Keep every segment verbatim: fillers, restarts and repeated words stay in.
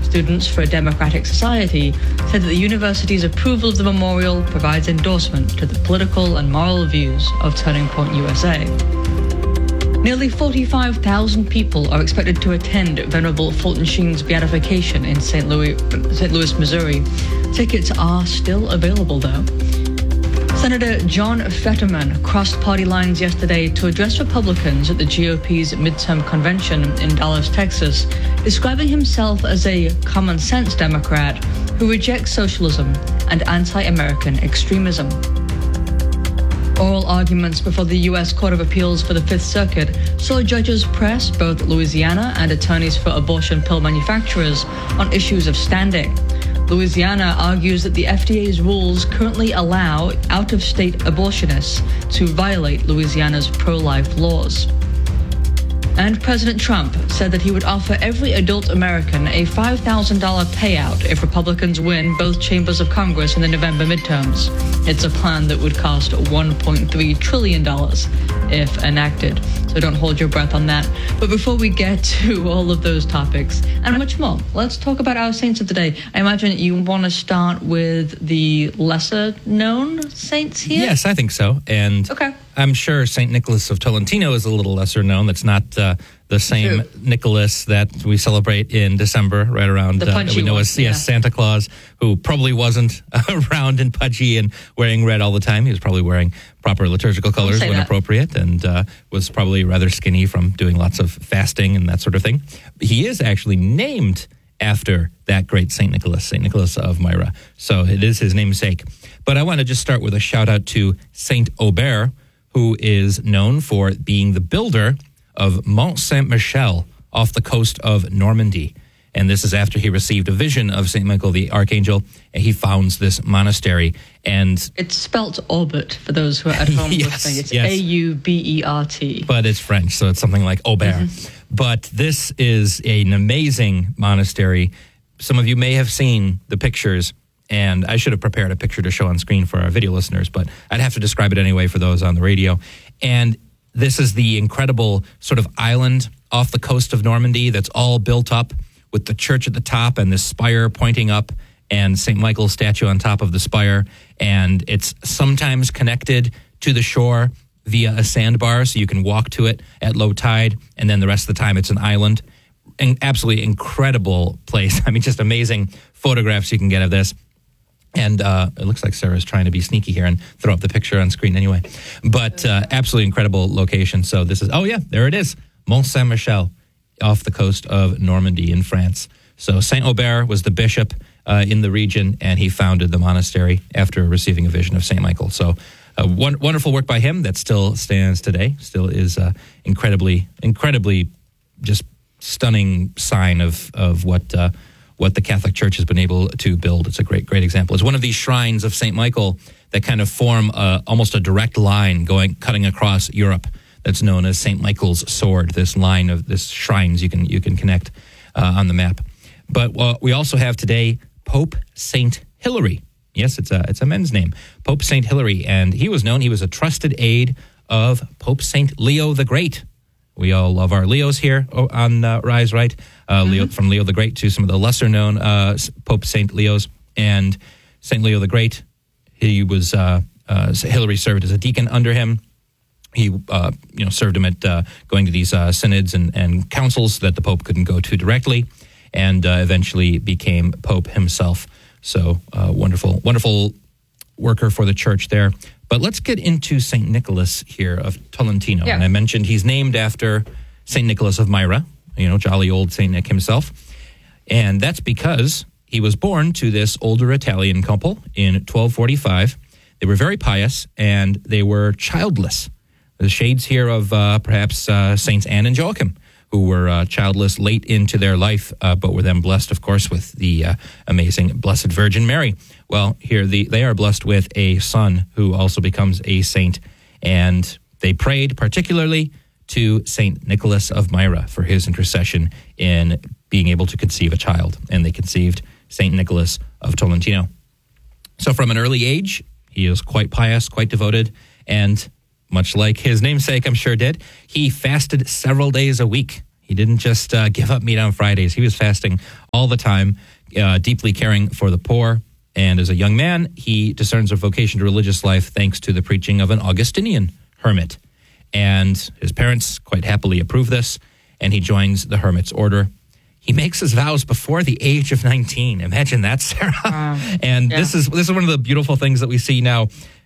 Students for a Democratic Society said that the university's approval of the memorial provides endorsement to the political and moral views of Turning Point U S A. Nearly forty-five thousand people are expected to attend Venerable Fulton Sheen's beatification in Saint Louis, Saint Louis, Missouri. Tickets are still available, though. Senator John Fetterman crossed party lines yesterday to address Republicans at the G O P's midterm convention in Dallas, Texas, describing himself as a common-sense Democrat who rejects socialism and anti-American extremism. Oral arguments before the U S Court of Appeals for the Fifth Circuit saw judges press both Louisiana and attorneys for abortion pill manufacturers on issues of standing. Louisiana argues that the F D A's rules currently allow out-of-state abortionists to violate Louisiana's pro-life laws. And President Trump said that he would offer every adult American a five thousand dollars payout if Republicans win both chambers of Congress in the November midterms. It's a plan that would cost one point three trillion dollars if enacted. So don't hold your breath on that. But before we get to all of those topics and much more, let's talk about our saints of today. I imagine you want to start with the lesser-known saints here? Yes, I think so. And okay. I'm sure Saint Nicholas of Tolentino is a little lesser known. That's not uh, the same True. Nicholas that we celebrate in December, right around, the uh, that we know one, as yeah. yes, Santa Claus, who probably wasn't around and pudgy and wearing red all the time. He was probably wearing proper liturgical colors when that. appropriate, and uh, was probably rather skinny from doing lots of fasting and that sort of thing. He is actually named after that great Saint Nicholas, Saint Nicholas of Myra. So it is his namesake. But I want to just start with a shout out to Saint Aubert, who is known for being the builder of Mont Saint-Michel off the coast of Normandy. And this is after he received a vision of Saint Michael the Archangel, and he founds this monastery. And it's spelt Aubert for those who are at home yes, listening. It's yes. A U B E R T. But it's French, so it's something like Aubert. Mm-hmm. But this is an amazing monastery. Some of you may have seen the pictures, and I should have prepared a picture to show on screen for our video listeners, but I'd have to describe it anyway for those on the radio. And this is the incredible sort of island off the coast of Normandy that's all built up with the church at the top and this spire pointing up and Saint Michael's statue on top of the spire. And it's sometimes connected to the shore via a sandbar, so you can walk to it at low tide, and then the rest of the time it's an island. An absolutely incredible place. I mean, just amazing photographs you can get of this. And uh, it looks like Sarah's trying to be sneaky here and throw up the picture on screen anyway. But uh, absolutely incredible location. So this is, oh yeah, there it is. Mont Saint-Michel off the coast of Normandy in France. So Saint Aubert was the bishop uh, in the region, and he founded the monastery after receiving a vision of Saint Michael. So uh, one, wonderful work by him that still stands today, still is uh, incredibly, incredibly just stunning sign of, of what... Uh, what the Catholic Church has been able to build. It's a great, great example. It's one of these shrines of Saint Michael that kind of form uh, almost a direct line going, cutting across Europe. That's known as Saint Michael's sword. This line of this shrines you can you can connect uh, on the map. But uh, we also have today Pope Saint Hilary. Yes, it's a it's a men's name, Pope Saint Hilary, and he was known. He was a trusted aide of Pope Saint Leo the Great. We all love our Leos here on uh, Rise Right, uh, mm-hmm. Leo, from Leo the Great to some of the lesser-known uh, Pope Saint Leos. And Saint Leo the Great, he was, uh, uh, Hilary served as a deacon under him. He, uh, you know, served him at uh, going to these uh, synods and, and councils that the Pope couldn't go to directly, and uh, eventually became Pope himself. So uh, wonderful, wonderful worker for the church there. But let's get into Saint Nicholas here of Tolentino. Yeah. And I mentioned he's named after Saint Nicholas of Myra, you know, jolly old Saint Nick himself. And that's because he was born to this older Italian couple in twelve forty-five. They were very pious, and they were childless. The shades here of uh, perhaps uh, Saints Anne and Joachim, who were uh, childless late into their life, uh, but were then blessed, of course, with the uh, amazing Blessed Virgin Mary. Well, here the, they are blessed with a son who also becomes a saint, and they prayed particularly to Saint Nicholas of Myra for his intercession in being able to conceive a child, and they conceived Saint Nicholas of Tolentino. So from an early age, he was quite pious, quite devoted, and much like his namesake, I'm sure did, he fasted several days a week. He didn't just uh, give up meat on Fridays. He was fasting all the time, uh, deeply caring for the poor. And as a young man, he discerns a vocation to religious life thanks to the preaching of an Augustinian hermit. And his parents quite happily approve this, and he joins the hermit's order. He makes his vows before the age of nineteen. Imagine that, Sarah. Wow. And yeah. this is this is one of the beautiful things that we see now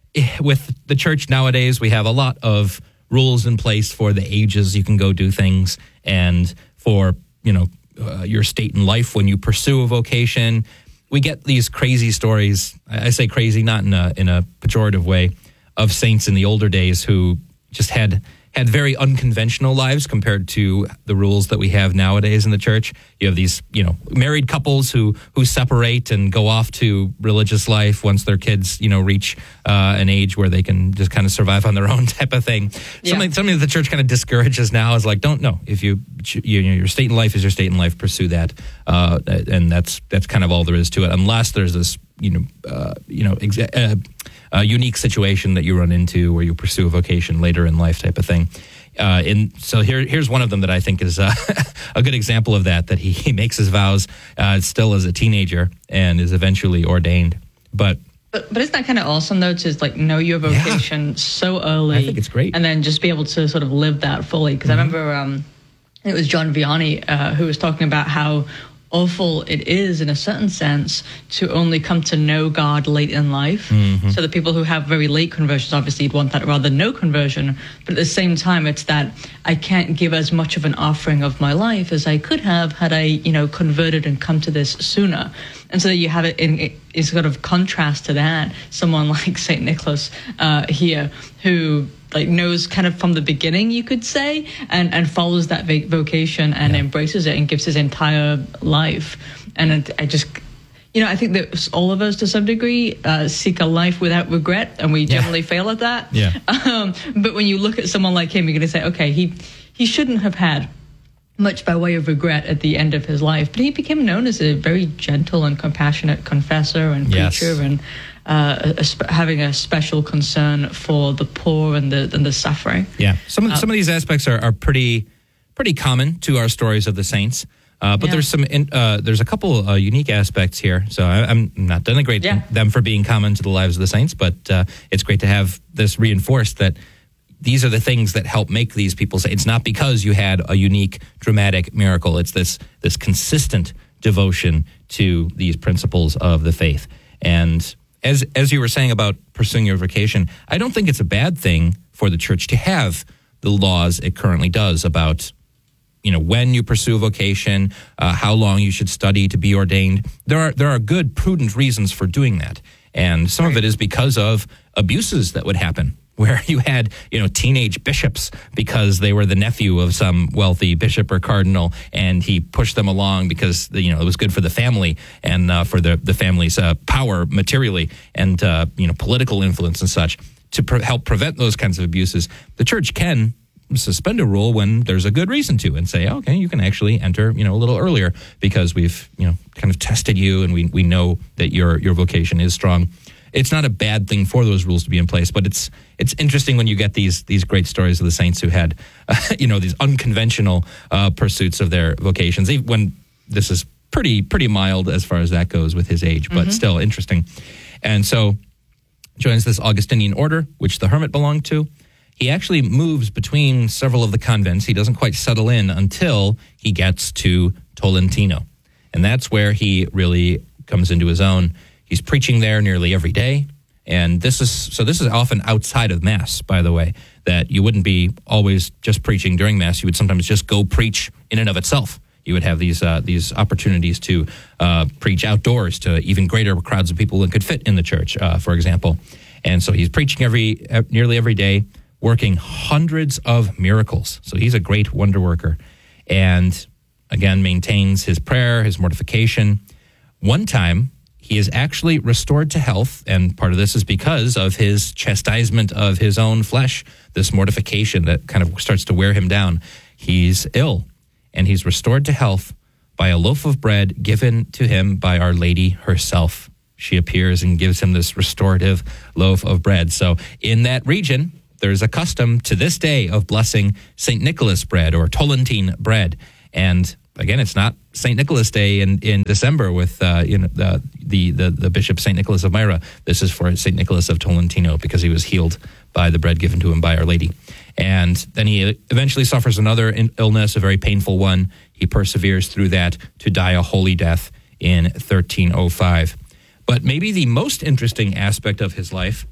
with the church nowadays. We have a lot of rules in place for the ages you can go do things, and for, you know, uh, your state in life when you pursue a vocation. We get these crazy stories. I say crazy not in a in a pejorative way, of saints in the older days who just had had very unconventional lives compared to the rules that we have nowadays in the church. You have these, you know, married couples who who separate and go off to religious life once their kids, you know, reach uh, an age where they can just kind of survive on their own type of thing. Yeah. Something something that the church kind of discourages now is like, don't know if you you know your state in life is your state in life, pursue that, uh, and that's that's kind of all there is to it, unless there's this you know uh, you know. Exa- uh, A unique situation that you run into where you pursue a vocation later in life type of thing. Uh, and so here, here's one of them that I think is uh, a good example of that, that he, he makes his vows uh, still as a teenager and is eventually ordained. But But, but isn't that kind of awesome, though, to like know your vocation yeah. so early? I think it's great. And then just be able to sort of live that fully. Because mm-hmm. I remember um, it was John Vianney uh, who was talking about how awful it is, in a certain sense, to only come to know God late in life. Mm-hmm. So the people who have very late conversions, obviously, you'd want that rather than no conversion. But at the same time, it's that I can't give as much of an offering of my life as I could have had I, you know, converted and come to this sooner. And so you have it in, in sort of contrast to that, someone like Saint Nicholas uh, here, who like knows kind of from the beginning, you could say, and, and follows that vocation and yeah. embraces it and gives his entire life. And it, I just, you know, I think that all of us to some degree uh, seek a life without regret, and we generally yeah. fail at that. Yeah. Um, but when you look at someone like him, you're going to say, okay, he he shouldn't have had much by way of regret at the end of his life, but he became known as a very gentle and compassionate confessor and preacher, yes. and uh, a, a, having a special concern for the poor and the and the suffering. Yeah, some of um, some of these aspects are, are pretty pretty common to our stories of the saints, uh, but yeah. there's some in, uh, there's a couple uh, unique aspects here. So I, I'm not denigrating yeah. them for being common to the lives of the saints, but uh, it's great to have this reinforced that these are the things that help make these people say it's not because you had a unique, dramatic miracle. It's this this consistent devotion to these principles of the faith. And as as you were saying about pursuing your vocation, I don't think it's a bad thing for the church to have the laws it currently does about, you know, when you pursue a vocation, uh, how long you should study to be ordained. There are there are good, prudent reasons for doing that. And some right. of it is because of abuses that would happen, where you had, you know, teenage bishops because they were the nephew of some wealthy bishop or cardinal, and he pushed them along because, you know, it was good for the family and uh, for the, the family's uh, power materially and, uh, you know, political influence and such. To pre- help prevent those kinds of abuses, the church can suspend a rule when there's a good reason to and say, okay, you can actually enter, you know, a little earlier because we've, you know, kind of tested you and we, we know that your your vocation is strong. It's not a bad thing for those rules to be in place, but it's it's interesting when you get these these great stories of the saints who had, uh, you know, these unconventional uh, pursuits of their vocations. Even when this is pretty pretty mild as far as that goes with his age, but mm-hmm. still interesting. And so joins this Augustinian order, which the hermit belonged to. He actually moves between several of the convents. He doesn't quite settle in until he gets to Tolentino, and that's where he really comes into his own. He's preaching there nearly every day, and this is so. This is often outside of Mass, by the way. That you wouldn't be always just preaching during Mass. You would sometimes just go preach in and of itself. You would have these uh, these opportunities to uh, preach outdoors to even greater crowds of people than could fit in the church, uh, for example. And so he's preaching every nearly every day, working hundreds of miracles. So he's a great wonder worker, and again maintains his prayer, his mortification. One time, he is actually restored to health, and part of this is because of his chastisement of his own flesh, this mortification that kind of starts to wear him down. He's ill, and he's restored to health by a loaf of bread given to him by Our Lady herself. She appears and gives him this restorative loaf of bread. So in that region, there's a custom to this day of blessing Saint Nicholas bread or Tolentine bread. And again, it's not Saint Nicholas Day in, in December with uh, you know the, the the the Bishop Saint Nicholas of Myra. This is for Saint Nicholas of Tolentino because he was healed by the bread given to him by Our Lady. And then he eventually suffers another illness, a very painful one. He perseveres through that to die a holy death in thirteen oh five. But maybe the most interesting aspect of his life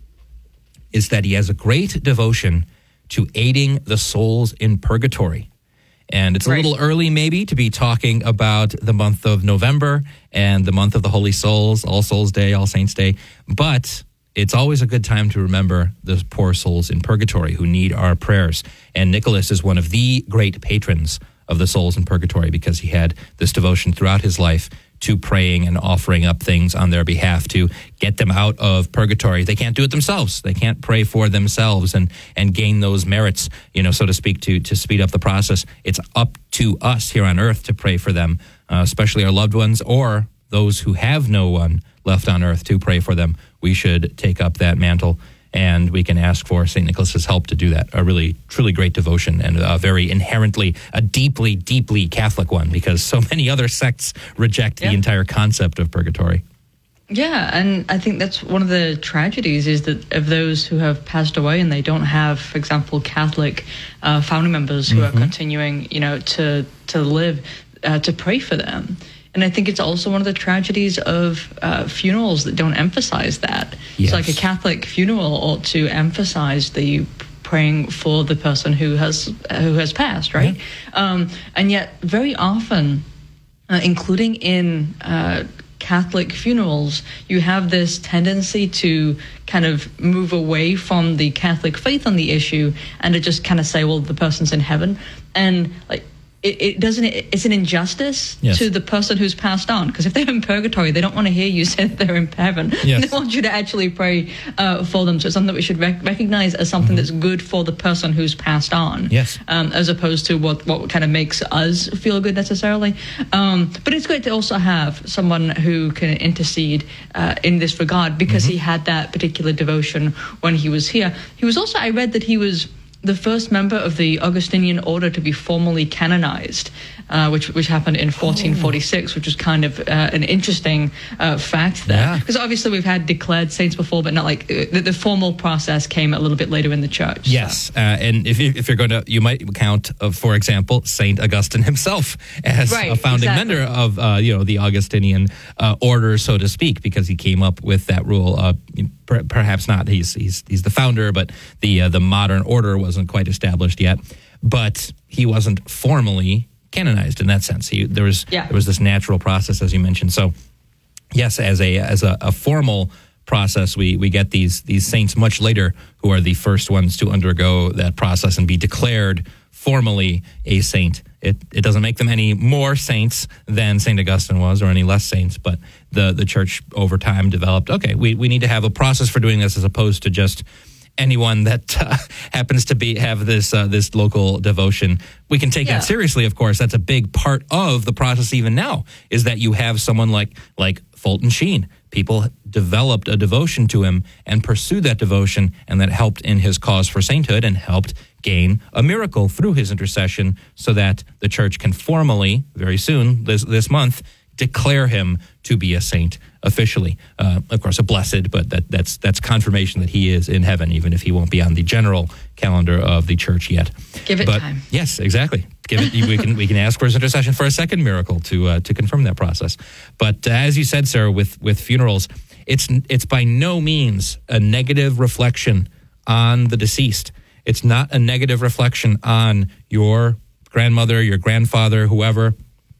is that he has a great devotion to aiding the souls in purgatory. And it's a Right. little early maybe to be talking about the month of November and the month of the Holy Souls, All Souls Day, All Saints Day. But it's always a good time to remember the poor souls in purgatory who need our prayers. And Nicholas is one of the great patrons of the souls in purgatory because he had this devotion throughout his life to praying and offering up things on their behalf to get them out of purgatory. They can't do it themselves. They can't pray for themselves and, and gain those merits, you know, so to speak, to, to speed up the process. It's up to us here on earth to pray for them, uh, especially our loved ones or those who have no one left on earth to pray for them. We should take up that mantle, and we can ask for Saint Nicholas's help to do that. A really, truly great devotion, and a very inherently, a deeply, deeply Catholic one, because so many other sects reject Yeah. the entire concept of purgatory. Yeah, and I think that's one of the tragedies is that of those who have passed away and they don't have, for example, Catholic uh, family members who Mm-hmm. are continuing, you know, to to live, uh, to pray for them. And I think it's also one of the tragedies of uh, funerals that don't emphasize that. Yes. It's like a Catholic funeral ought to emphasize the praying for the person who has who has passed, right? Um, and yet, very often, uh, including in uh, Catholic funerals, you have this tendency to kind of move away from the Catholic faith on the issue and to just kind of say, well, the person's in heaven. And like, it, it doesn't, it's an injustice Yes. to the person who's passed on. Because if they're in purgatory, they don't want to hear you say that they're in heaven. Yes. They want you to actually pray uh, for them. So it's something that we should rec- recognize as something that's good for the person who's passed on. Yes. Um, as opposed to what, what kind of makes us feel good necessarily. Um, but it's great to also have someone who can intercede uh, in this regard because he had that particular devotion when he was here. He was also, I read that he was the first member of the Augustinian order to be formally canonized, uh, which which happened in fourteen forty-six, which is kind of uh, an interesting uh, fact there. Yeah. Because obviously we've had declared saints before, but not like uh, the, the formal process came a little bit later in the church. Yes, uh, and if, you, if you're going to, you might count, uh, for example, Saint Augustine himself as Right, a founding exactly. member of, uh, you know, the Augustinian uh, order, so to speak, because he came up with that rule. Uh, per, perhaps not. He's he's he's the founder, but the uh, the modern order wasn't quite established yet. But he wasn't formally canonized in that sense. He there was Yeah. there was this natural process, as you mentioned. So, yes, as a as a, a formal process, we we get these these saints much later who are the first ones to undergo that process and be declared formally a saint. It it doesn't make them any more saints than Saint Augustine was, or any less saints, but the the church over time developed, okay, we, we need to have a process for doing this as opposed to just anyone that uh, happens to be have this uh, this local devotion. We can take Yeah. that seriously, of course. That's a big part of the process even now, is that you have someone like like Fulton Sheen. People developed a devotion to him and pursued that devotion, and that helped in his cause for sainthood and helped gain a miracle through his intercession, so that the church can formally, very soon, this, this month, declare him to be a saint officially. Uh, of course, a blessed, but that, that's that's confirmation that he is in heaven, even if he won't be on the general calendar of the church yet. Give it but, time. Yes, exactly. Give it. we can we can ask for his intercession for a second miracle to uh, to confirm that process. But uh, as you said, Sarah, with with funerals, it's it's by no means a negative reflection on the deceased. It's not a negative reflection on your grandmother, your grandfather, whoever,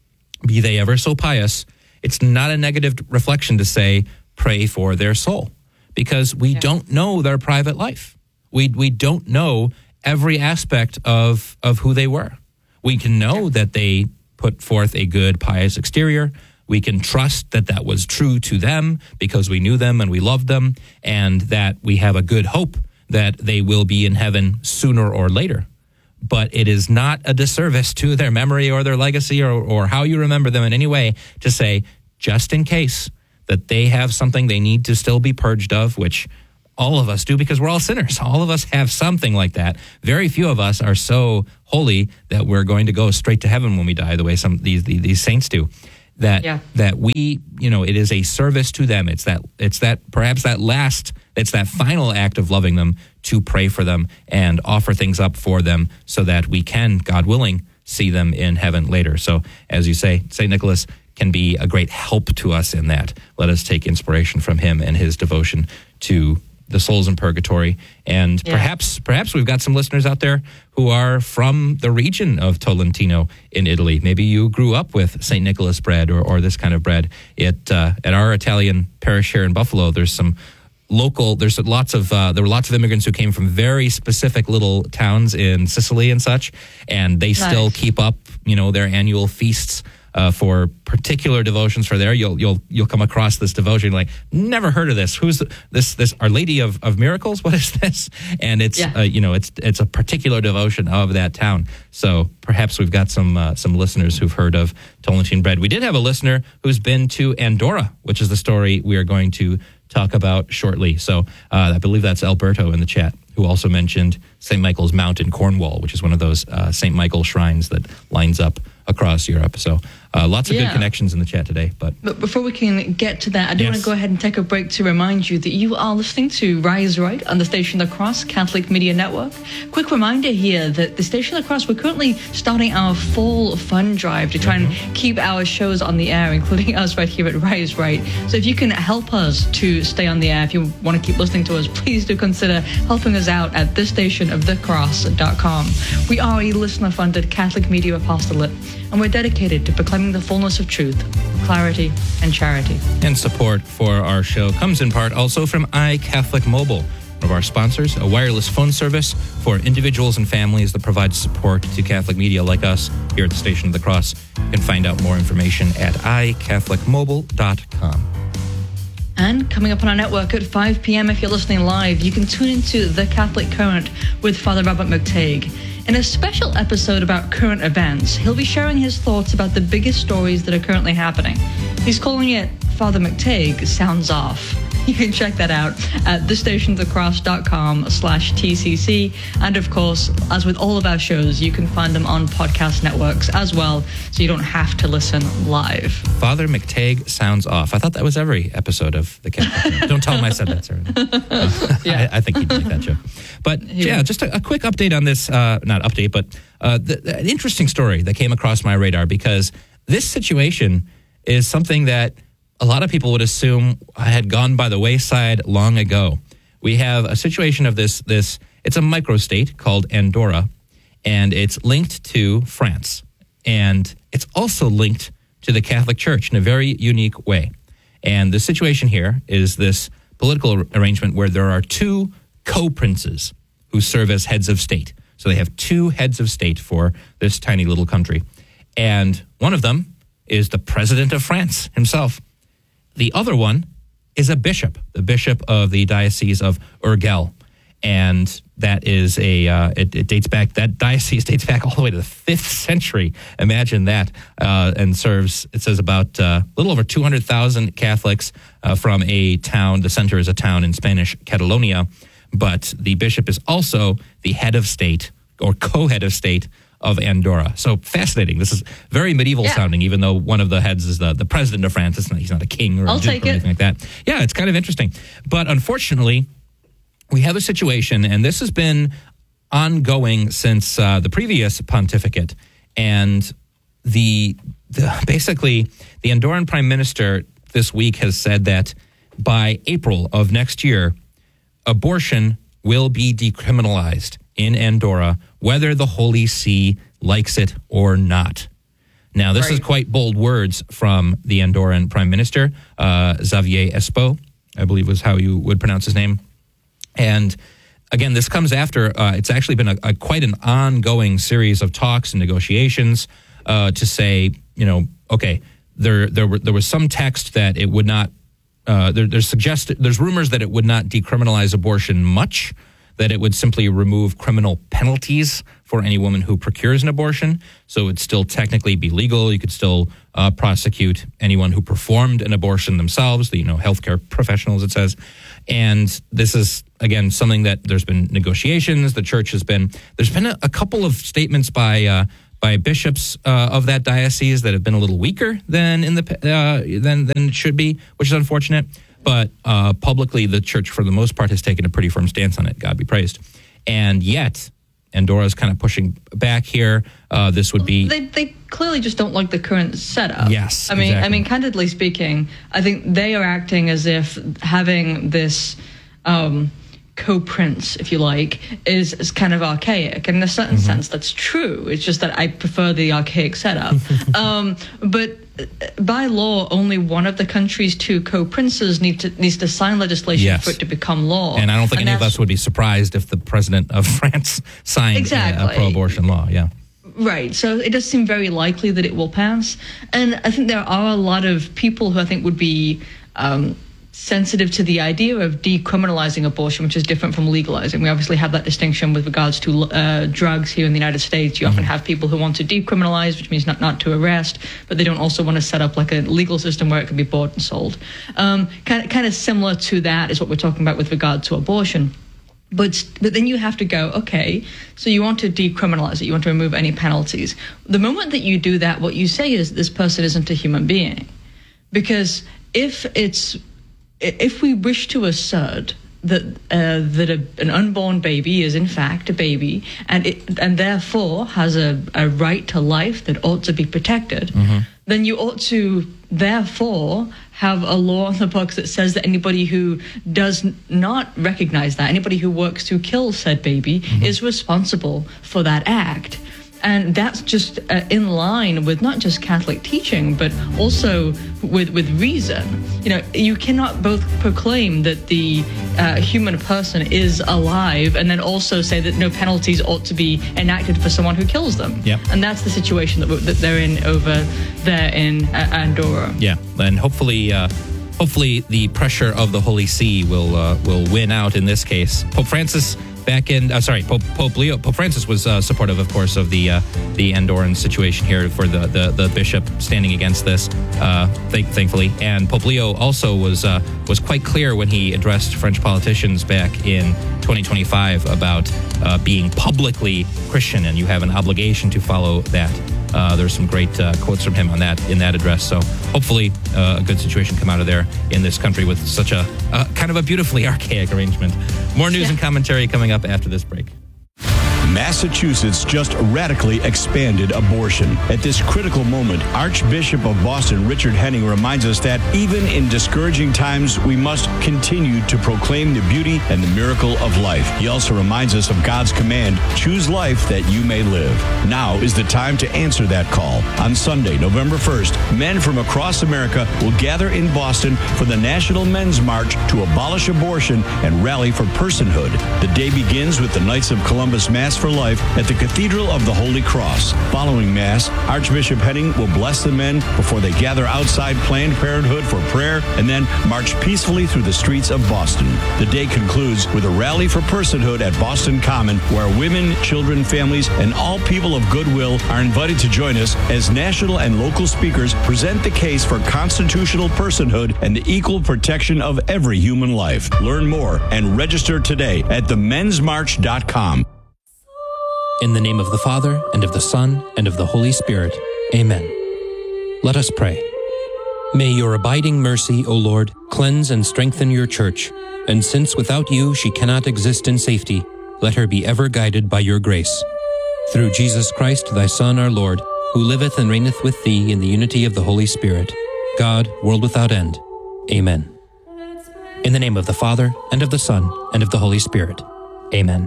be they ever so pious. It's not a negative reflection to say, pray for their soul, because we Yeah. don't know their private life. We we don't know every aspect of, of who they were. We can know that they put forth a good, pious exterior. We can trust that that was true to them because we knew them and we loved them, and that we have a good hope that they will be in heaven sooner or later. But it is not a disservice to their memory or their legacy or, or how you remember them in any way to say, just in case that they have something they need to still be purged of, which all of us do because we're all sinners. All of us have something like that. Very few of us are so holy that we're going to go straight to heaven when we die, the way some these these, these saints do. That yeah. that we, you know, it is a service to them. It's that it's that perhaps that last, it's that final act of loving them to pray for them and offer things up for them so that we can, God willing, see them in heaven later. So, as you say, Saint Nicholas can be a great help to us in that. Let us take inspiration from him and his devotion to the souls in purgatory. And yeah. perhaps perhaps we've got some listeners out there who are from the region of Tolentino in Italy. Maybe you grew up with Saint Nicholas bread or, or this kind of bread. It, uh, at our Italian parish here in Buffalo, there's some local, there's lots of, uh, there were lots of immigrants who came from very specific little towns in Sicily and such, and they nice. still keep up, you know, their annual feasts Uh, for particular devotions for there. You'll you'll you'll come across this devotion like, never heard of this. Who's the, this this Our Lady of, of Miracles? What is this? And it's yeah. uh, you know it's it's a particular devotion of that town. So perhaps we've got some uh, some listeners who've heard of Tolentine bread. We did have a listener who's been to Andorra, which is the story we are going to talk about shortly. So uh, I believe that's Alberto in the chat, who also mentioned Saint Michael's Mount in Cornwall, which is one of those uh, Saint Michael shrines that lines up across Europe. So uh, lots of yeah. good connections in the chat today. But but before we can get to that, I do yes. want to go ahead and take a break to remind you that you are listening to Rise Right on the Station of the Cross Catholic Media Network. Quick reminder here that the Station of the Cross, we're currently starting our fall fund drive to try mm-hmm. and keep our shows on the air, including us right here at Rise Right. So if you can help us to stay on the air, if you want to keep listening to us, please do consider helping us out at the station of the cross dot com. We are a listener-funded Catholic media apostolate, and we're dedicated to proclaiming the fullness of truth, clarity, and charity. And support for our show comes in part also from iCatholic Mobile, one of our sponsors, a wireless phone service for individuals and families that provides support to Catholic media like us here at the Station of the Cross. You can find out more information at i catholic mobile dot com. And coming up on our network at five p.m. if you're listening live, you can tune into The Catholic Current with Father Robert McTague. In a special episode about current events, he'll be sharing his thoughts about the biggest stories that are currently happening. He's calling it Father McTague Sounds Off. You can check that out at the station of the cross dot com slash T C C. And of course, as with all of our shows, you can find them on podcast networks as well, so you don't have to listen live. Father McTague Sounds Off. I thought that was every episode of The Catholic. Don't tell him I said that, sir. Uh, yeah. I, I think he'd make that joke. But yeah, just a, a quick update on this, uh, not update, but uh, the, the, an interesting story that came across my radar, because this situation is something that a lot of people would assume had gone by the wayside long ago. We have a situation of this, this it's a microstate called Andorra, and it's linked to France. And it's also linked to the Catholic Church in a very unique way. And the situation here is this political arrangement where there are two co-princes who serve as heads of state. So they have two heads of state for this tiny little country. And one of them is the president of France himself. The other one is a bishop, the bishop of the Diocese of Urgell. And that is a, uh, it, it dates back, that diocese dates back all the way to the fifth century. Imagine that. Uh, and serves, it says about uh, a little over two hundred thousand Catholics uh, from a town. The center is a town in Spanish Catalonia. But the bishop is also the head of state or co-head of state of Andorra. So fascinating. This is very medieval yeah. sounding, even though one of the heads is the, the president of France. It's not, he's not a king or, a duke or anything like that. Yeah, it's kind of interesting. But unfortunately, we have a situation, and this has been ongoing since uh, the previous pontificate. And the, the basically, the Andorran prime minister this week has said that by April of next year, abortion will be decriminalized in Andorra, whether the Holy See likes it or not. Now, this right. is quite bold words from the Andorran Prime Minister, uh, Xavier Espo, I believe was how you would pronounce his name. And again, this comes after, uh, it's actually been a, a quite an ongoing series of talks and negotiations uh, to say, you know, okay, there there were, there was some text that it would not, uh, there, there's suggested, there's rumors that it would not decriminalize abortion much, that it would simply remove criminal penalties for any woman who procures an abortion. So it would still technically be legal. You could still uh, prosecute anyone who performed an abortion themselves, the, you know, healthcare professionals, it says. And this is again, something that there's been negotiations. The church has been, there's been a, a couple of statements by uh, by bishops uh, of that diocese that have been a little weaker than in the uh, than than it should be, which is unfortunate. But uh, publicly, the church, for the most part, has taken a pretty firm stance on it. God be praised. And yet, Andorra's kind of pushing back here. Uh, this would be... They, they clearly just don't like the current setup. Yes, I mean, exactly. I mean, candidly speaking, I think they are acting as if having this um, co-prince, if you like, is, is kind of archaic. And in a certain mm-hmm. sense, that's true. It's just that I prefer the archaic setup. um, but by law, only one of the country's two co-princes need to, needs to sign legislation yes. for it to become law. And I don't think and any of us would be surprised if the president of France signed exactly. a, a pro-abortion law. Yeah. Right. So it does seem very likely that it will pass. And I think there are a lot of people who I think would be um, sensitive to the idea of decriminalizing abortion, which is different from legalizing. We obviously have that distinction with regards to uh, drugs here in the United States. You mm-hmm. often have people who want to decriminalize, which means not, not to arrest, but they don't also want to set up like a legal system where it can be bought and sold. Um, kind of, kind of similar to that is what we're talking about with regard to abortion. But but then you have to go, okay, so you want to decriminalize it, you want to remove any penalties. The moment that you do that, what you say is this person isn't a human being. Because if it's if we wish to assert that uh, that a, an unborn baby is in fact a baby and it, and therefore has a, a right to life that ought to be protected, mm-hmm. then you ought to therefore have a law on the books that says that anybody who does not recognize that, anybody who works to kill said baby, mm-hmm. is responsible for that act. And that's just uh, in line with not just Catholic teaching, but also with, with reason. You know, you cannot both proclaim that the uh, human person is alive and then also say that no penalties ought to be enacted for someone who kills them. Yep. And that's the situation that, that they're in over there in uh, Andorra. Yeah, and hopefully... Uh Hopefully, the pressure of the Holy See will uh, will win out in this case. Pope Francis back in, uh, sorry, Pope, Pope Leo, Pope Francis was uh, supportive, of course, of the uh, the Andorran situation here for the, the, the bishop standing against this, uh, th- thankfully. And Pope Leo also was uh, was quite clear when he addressed French politicians back in twenty twenty-five about uh, being publicly Christian, and you have an obligation to follow that. Uh, there's some great uh, quotes from him on that in that address. So hopefully uh, a good situation come out of there in this country with such a uh, kind of a beautifully archaic arrangement. More news yeah. and commentary coming up after this break. Massachusetts just radically expanded abortion. At this critical moment, Archbishop of Boston Richard Henning reminds us that even in discouraging times, we must continue to proclaim the beauty and the miracle of life. He also reminds us of God's command, choose life that you may live. Now is the time to answer that call. On Sunday, November first, men from across America will gather in Boston for the National Men's March to abolish abortion and rally for personhood. The day begins with the Knights of Columbus Mass for Life at the Cathedral of the Holy Cross. Following Mass, Archbishop Henning will bless the men before they gather outside Planned Parenthood for prayer and then march peacefully through the streets of Boston. The day concludes with a rally for personhood at Boston Common, where women, children, families, and all people of goodwill are invited to join us as national and local speakers present the case for constitutional personhood and the equal protection of every human life. Learn more and register today at the mens march dot com. In the name of the Father, and of the Son, and of the Holy Spirit. Amen. Let us pray. May your abiding mercy, O Lord, cleanse and strengthen your church, and since without you she cannot exist in safety, let her be ever guided by your grace. Through Jesus Christ, thy Son, our Lord, who liveth and reigneth with thee in the unity of the Holy Spirit, God, world without end. Amen. In the name of the Father, and of the Son, and of the Holy Spirit. Amen.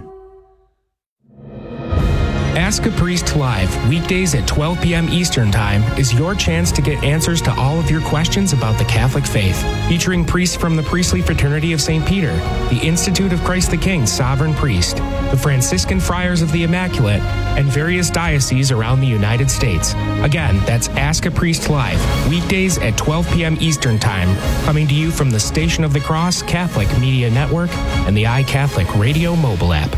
Ask a Priest Live, weekdays at twelve p.m. Eastern Time, is your chance to get answers to all of your questions about the Catholic faith. Featuring priests from the Priestly Fraternity of Saint Peter, the Institute of Christ the King Sovereign Priest, the Franciscan Friars of the Immaculate, and various dioceses around the United States. Again, that's Ask a Priest Live, weekdays at twelve p.m. Eastern Time, coming to you from the Station of the Cross Catholic Media Network and the iCatholic Radio mobile app.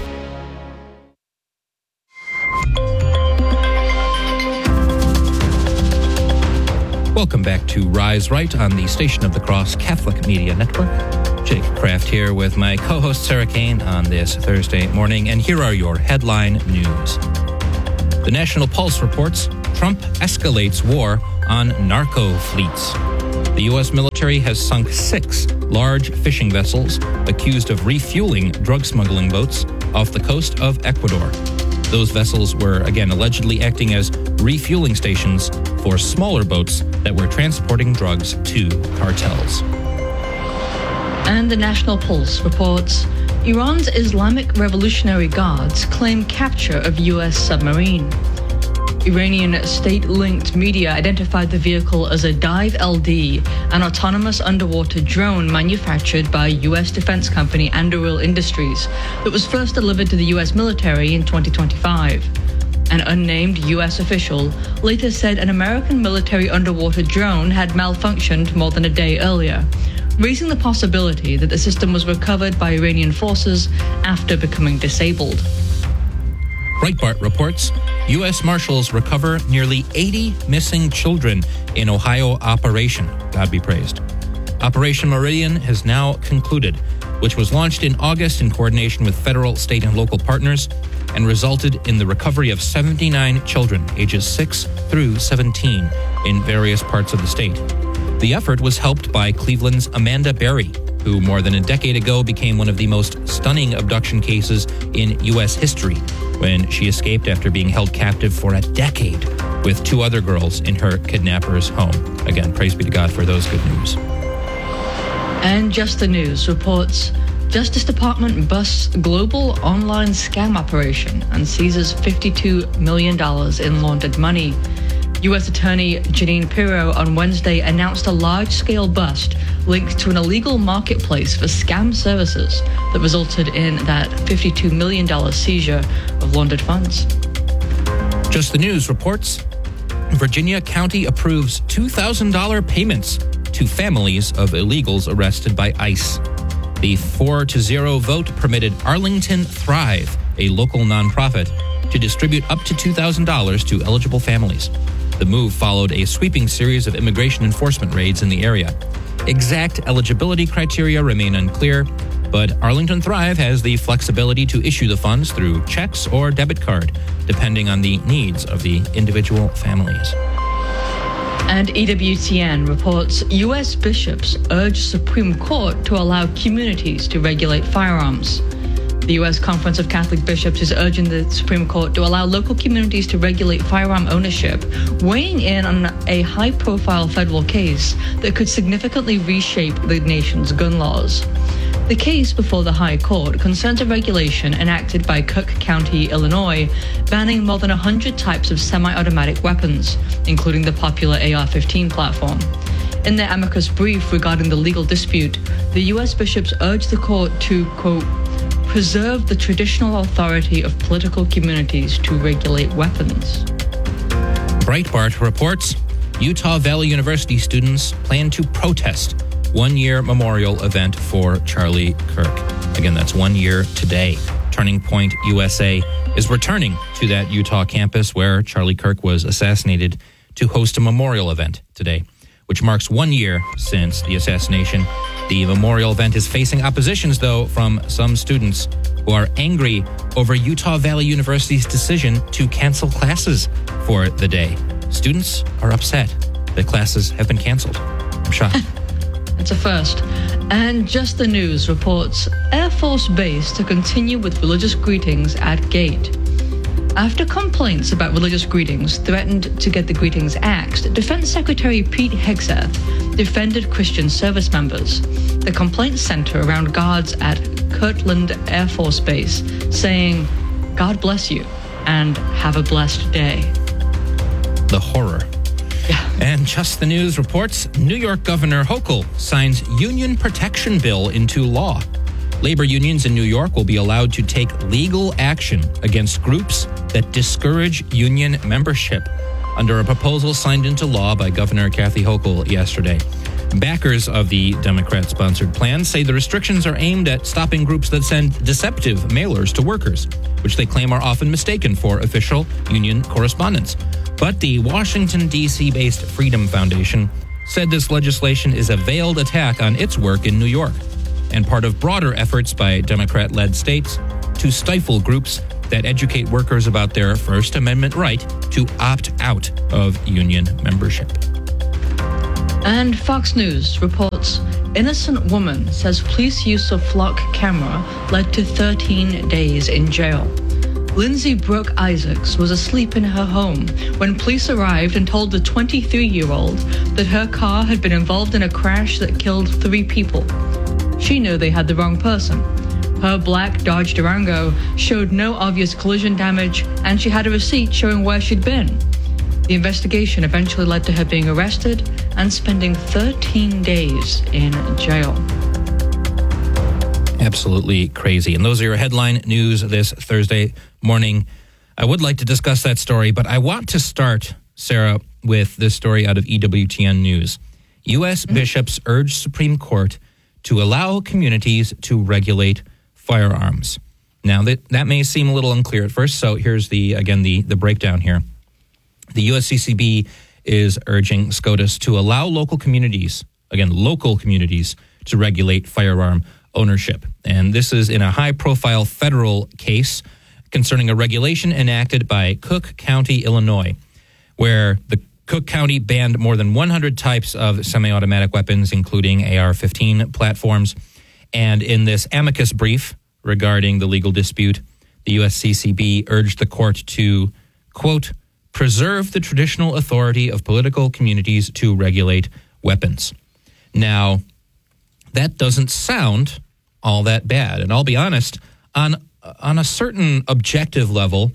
Welcome back to Rise Right on the Station of the Cross Catholic Media Network. Jake Kraft here with my co-host Sarah Kane on this Thursday morning, and here are your headline news. The National Pulse reports Trump escalates war on narco fleets. The U S military has sunk six large fishing vessels accused of refueling drug smuggling boats off the coast of Ecuador. Those vessels were, again, allegedly acting as refueling stations for smaller boats that were transporting drugs to cartels. And the National Pulse reports Iran's Islamic Revolutionary Guards claim capture of U S submarine. Iranian state-linked media identified the vehicle as a Dive L D, an autonomous underwater drone manufactured by U S defense company Anduril Industries that was first delivered to the U S military in twenty twenty-five. An unnamed U S official later said an American military underwater drone had malfunctioned more than a day earlier, raising the possibility that the system was recovered by Iranian forces after becoming disabled. Breitbart reports U S Marshals recover nearly eighty missing children in Ohio operation. God be praised. Operation Meridian has now concluded, which was launched in August in coordination with federal, state, and local partners, and resulted in the recovery of seventy-nine children, ages six through seventeen, in various parts of the state. The effort was helped by Cleveland's Amanda Berry, who more than a decade ago became one of the most stunning abduction cases in U S history when she escaped after being held captive for a decade with two other girls in her kidnapper's home. Again, praise be to God for those good news. And Just the News reports Justice Department busts global online scam operation and seizes fifty-two million dollars in laundered money. U S Attorney Janine Pirro on Wednesday announced a large-scale bust linked to an illegal marketplace for scam services that resulted in that fifty-two million dollars seizure of laundered funds. Just the News reports Virginia County approves two thousand dollars payments to families of illegals arrested by ICE. The four to zero vote permitted Arlington Thrive, a local nonprofit, to distribute up to two thousand dollars to eligible families. The move followed a sweeping series of immigration enforcement raids in the area. Exact eligibility criteria remain unclear, but Arlington Thrive has the flexibility to issue the funds through checks or debit card, depending on the needs of the individual families. And E W T N reports U S bishops urge Supreme Court to allow communities to regulate firearms. The U S Conference of Catholic Bishops is urging the Supreme Court to allow local communities to regulate firearm ownership, weighing in on a high-profile federal case that could significantly reshape the nation's gun laws. The case before the High Court concerns a regulation enacted by Cook County, Illinois, banning more than one hundred types of semi-automatic weapons, including the popular A R fifteen platform. In their amicus brief regarding the legal dispute, the U S bishops urged the court to, quote, preserve the traditional authority of political communities to regulate weapons. Breitbart reports Utah Valley University students plan to protest one-year memorial event for Charlie Kirk. Again, that's one year today. Turning Point U S A is returning to that Utah campus where Charlie Kirk was assassinated to host a memorial event today, which marks one year since the assassination. The memorial event is facing oppositions, though, from some students who are angry over Utah Valley University's decision to cancel classes for the day. Students are upset that classes have been canceled. I'm shocked. It's a first. And Just the News reports Air Force Base to continue with religious greetings at gate. After complaints about religious greetings threatened to get the greetings axed, Defense Secretary Pete Hegseth defended Christian service members. The complaints center around guards at Kirtland Air Force Base, saying, God bless you, and have a blessed day. The horror. Yeah. And Just the News reports New York Governor Hochul signs union protection bill into law. Labor unions in New York will be allowed to take legal action against groups that discourage union membership under a proposal signed into law by Governor Kathy Hochul yesterday. Backers of the Democrat-sponsored plan say the restrictions are aimed at stopping groups that send deceptive mailers to workers, which they claim are often mistaken for official union correspondence. But the Washington, D C-based Freedom Foundation said this legislation is a veiled attack on its work in New York and part of broader efforts by Democrat-led states to stifle groups that educate workers about their First Amendment right to opt out of union membership. And Fox News reports innocent woman says police use of flock camera led to thirteen days in jail. Lindsay Brooke Isaacs was asleep in her home when police arrived and told the twenty-three-year-old that her car had been involved in a crash that killed three people. She knew they had the wrong person. Her black Dodge Durango showed no obvious collision damage, and she had a receipt showing where she'd been. The investigation eventually led to her being arrested and spending thirteen days in jail. Absolutely crazy. And those are your headline news this Thursday morning. I would like to discuss that story, but I want to start, Sarah, with this story out of E W T N News. U S Mm-hmm. bishops urge Supreme Court to allow communities to regulate firearms. Now, that, that may seem a little unclear at first, so here's, the again, the, the breakdown here. The U S C C B is urging SCOTUS to allow local communities, again, local communities, to regulate firearm ownership. And this is in a high-profile federal case concerning a regulation enacted by Cook County, Illinois, where the Cook County banned more than one hundred types of semi-automatic weapons, including A R fifteen platforms. And in this amicus brief regarding the legal dispute, the U S C C B urged the court to, quote, preserve the traditional authority of political communities to regulate weapons. Now, that doesn't sound all that bad. And I'll be honest, on on a certain objective level,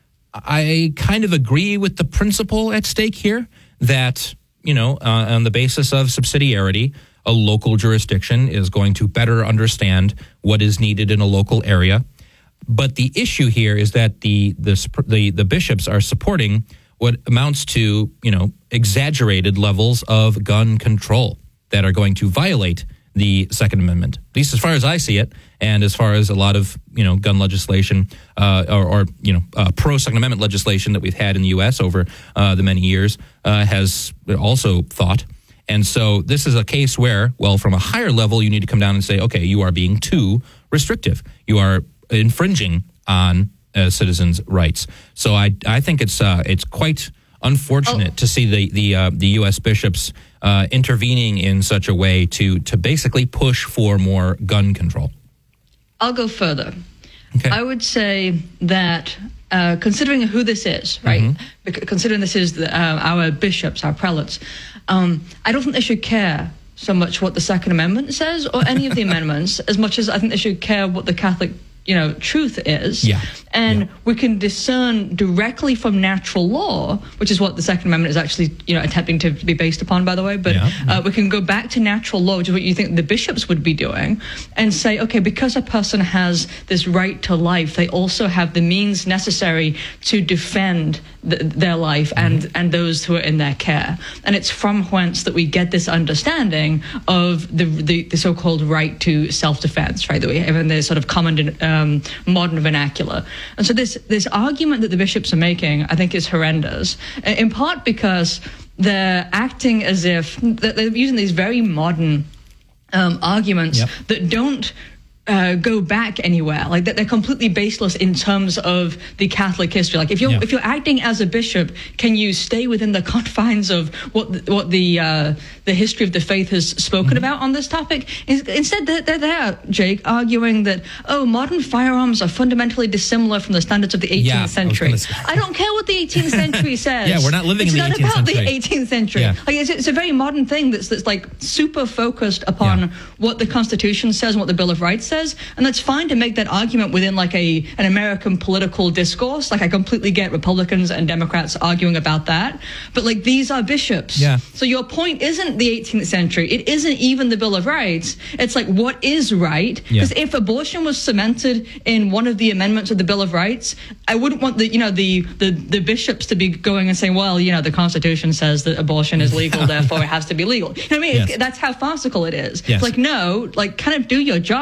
I kind of agree with the principle at stake here that, you know, uh, on the basis of subsidiarity, a local jurisdiction is going to better understand what is needed in a local area. But the issue here is that the the the, the bishops are supporting what amounts to, you know, exaggerated levels of gun control that are going to violate the Second Amendment, at least as far as I see it, and as far as a lot of, you know, gun legislation uh, or, or, you know, uh, pro-Second Amendment legislation that we've had in the U S over uh, the many years uh, has also thought. And so this is a case where, well, from a higher level, you need to come down and say, okay, you are being too restrictive. You are infringing on uh, citizens' rights. So I I think it's uh, it's quite unfortunate oh. to see the the uh, the U S bishops uh, intervening in such a way to to basically push for more gun control. I'll go further. Okay. I would say that uh, considering who this is, right? Mm-hmm. Considering this is the, uh, our bishops, our prelates, um, I don't think they should care so much what the Second Amendment says or any of the amendments, as much as I think they should care what the Catholic, you know, truth is. Yeah. And yeah. we can discern directly from natural law, which is what the Second Amendment is actually, you know, attempting to be based upon, by the way. But yeah. uh, we can go back to natural law, which is what you think the bishops would be doing, and say, okay, because a person has this right to life, they also have the means necessary to defend th- their life mm-hmm. and, and those who are in their care. And it's from whence that we get this understanding of the the, the so-called right to self-defense, right, that we have in the sort of common um, modern vernacular. And so this this argument that the bishops are making, I think, is horrendous, in part because they're acting as if they're using these very modern um, arguments yep. that don't Uh, go back anywhere, like that they're completely baseless in terms of the Catholic history. Like if you're yeah. if you're acting as a bishop, can you stay within the confines of what the, what the uh, the history of the faith has spoken mm-hmm. about on this topic? Instead, they're, they're there, Jake, arguing that oh, modern firearms are fundamentally dissimilar from the standards of the eighteenth yeah, century. I, I don't care what the eighteenth century says. Yeah, we're not living it's in the eighteenth century. century. It's not about the eighteenth century. Yeah. Like it's, it's a very modern thing that's that's like super focused upon yeah. what the Constitution says and what the Bill of Rights says. And that's fine to make that argument within like a an American political discourse. Like I completely get Republicans and Democrats arguing about that. But like these are bishops. Yeah. So your point isn't the eighteenth century. It isn't even the Bill of Rights. It's like what is right? Because yeah. if abortion was cemented in one of the amendments of the Bill of Rights, I wouldn't want the you know the the, the bishops to be going and saying, well, you know, the Constitution says that abortion is legal, therefore it has to be legal. You know what I mean? Yes. It's, that's how farcical it is. Yes. It's like, no, like kind of do your job.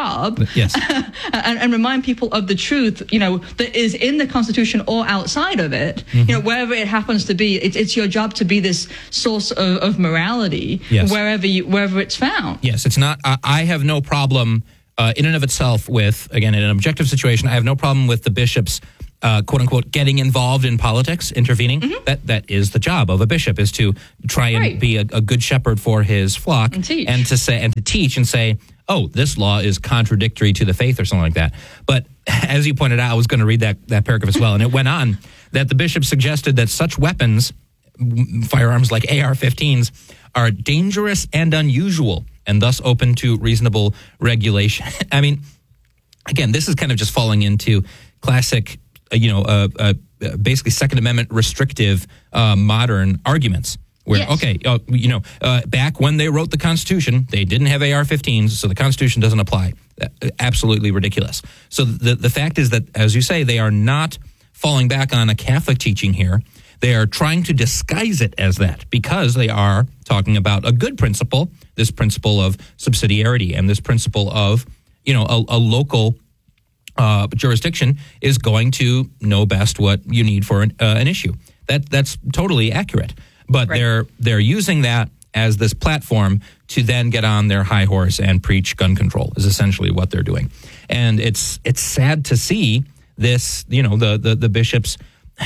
Yes. and, and remind people of the truth, you know, that is in the Constitution or outside of it. Mm-hmm. You know, wherever it happens to be, it, it's your job to be this source of, of morality, yes. wherever you, wherever it's found. Yes, it's not. I, I have no problem uh, in and of itself with, again, in an objective situation, I have no problem with the bishops, uh, quote unquote, getting involved in politics, intervening. Mm-hmm. That that is the job of a bishop, is to try and right. be a, a good shepherd for his flock and, teach. and to say and to teach and say, oh, this law is contradictory to the faith or something like that. But as you pointed out, I was going to read that, that paragraph as well. And it went on that the bishop suggested that such weapons, firearms like A R fifteens, are dangerous and unusual and thus open to reasonable regulation. I mean, again, this is kind of just falling into classic, uh, you know, uh, uh, basically Second Amendment restrictive uh, modern arguments. Where, yes. okay, uh, you know, uh, back when they wrote the Constitution, they didn't have A R fifteens, so the Constitution doesn't apply. Uh, absolutely ridiculous. So the the fact is that, as you say, they are not falling back on a Catholic teaching here. They are trying to disguise it as that because they are talking about a good principle, this principle of subsidiarity and this principle of, you know, a, a local uh, jurisdiction is going to know best what you need for an, uh, an issue. That that's totally accurate. But right. they're they're using that as this platform to then get on their high horse and preach gun control is essentially what they're doing. And it's it's sad to see this, you know, the the, the bishops,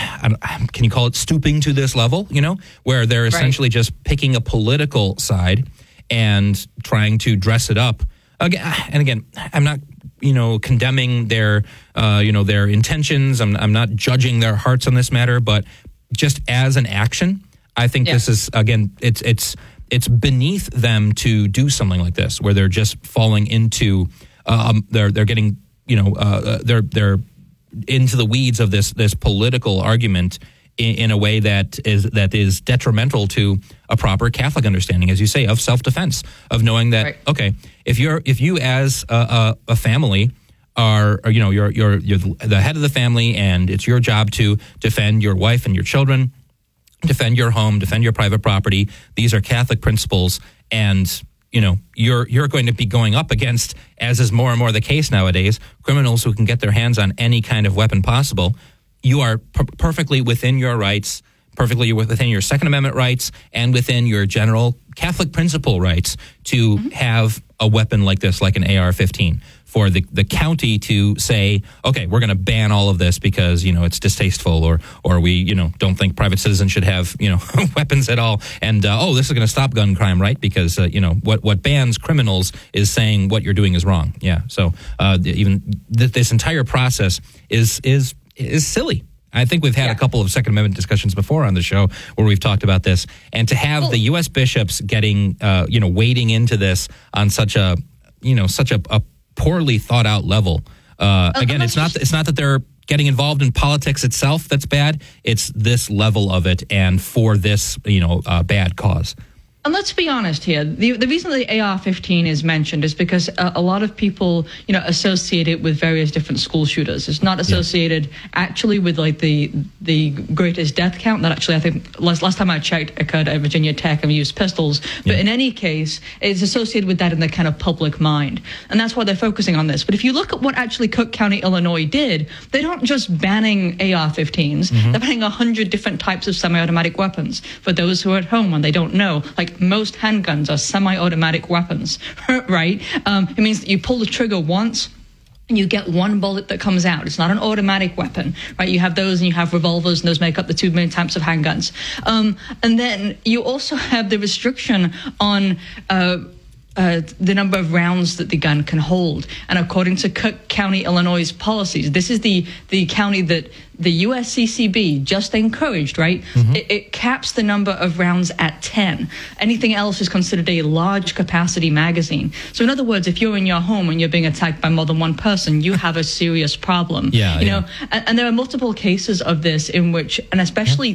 can you call it stooping to this level, you know, where they're essentially right. just picking a political side and trying to dress it up. Again, and again, I'm not, you know, condemning their, uh, you know, their intentions. I'm I'm not judging their hearts on this matter, but just as an action, I think yeah. this is, again, it's it's it's beneath them to do something like this, where they're just falling into, um, they're they're getting, you know, uh, they're they're into the weeds of this this political argument in, in a way that is that is detrimental to a proper Catholic understanding, as you say, of self defense, of knowing that right. okay, if you're if you as a, a, a family are, are, you know, you're you're you're the head of the family, and it's your job to defend your wife and your children. Defend your home, defend your private property. These are Catholic principles, and you know you're you're going to be going up against, as is more and more the case nowadays, criminals who can get their hands on any kind of weapon possible. You are per- perfectly within your rights, perfectly within your Second Amendment rights, and within your general Catholic principle rights to mm-hmm. have a weapon like this, like an A R fifteen. For the, the county to say, okay, we're going to ban all of this because, you know, it's distasteful, or or we, you know, don't think private citizens should have, you know, weapons at all. And, uh, oh, this is going to stop gun crime, right? Because, uh, you know, what, what bans criminals is saying what you're doing is wrong. Yeah. So uh, even th- this entire process is is is silly. I think we've had yeah. a couple of Second Amendment discussions before on the show where we've talked about this. And to have well, the U S bishops getting, uh, you know, wading into this on such a, you know, such a, a poorly thought out level. Uh, again, it's not it's not that they're getting involved in politics itself that's bad. It's this level of it, and for this, you know, uh, bad cause. And let's be honest here. The, the reason the A R fifteen is mentioned is because a, a lot of people, you know, associate it with various different school shooters. It's not associated yeah. actually with like the the greatest death count that actually I think last, last time I checked occurred at Virginia Tech and used pistols. But yeah. in any case, it's associated with that in the kind of public mind. And that's why they're focusing on this. But if you look at what actually Cook County, Illinois did, they don't just banning A R fifteens. Mm-hmm. They're banning one hundred different types of semi-automatic weapons. For those who are at home and they don't know, like most handguns are semi-automatic weapons, right? Um, it means that you pull the trigger once and you get one bullet that comes out. It's not an automatic weapon, right? You have those and you have revolvers, and those make up the two main types of handguns. Um, and then you also have the restriction on uh, uh, the number of rounds that the gun can hold. And according to Cook County, Illinois' policies, this is the, the county that the U S C C B just encouraged, right? Mm-hmm. It, it caps the number of rounds at ten. Anything else is considered a large capacity magazine. So in other words, if you're in your home and you're being attacked by more than one person, you have a serious problem. Yeah, you yeah. know, and, and there are multiple cases of this in which, and especially yeah.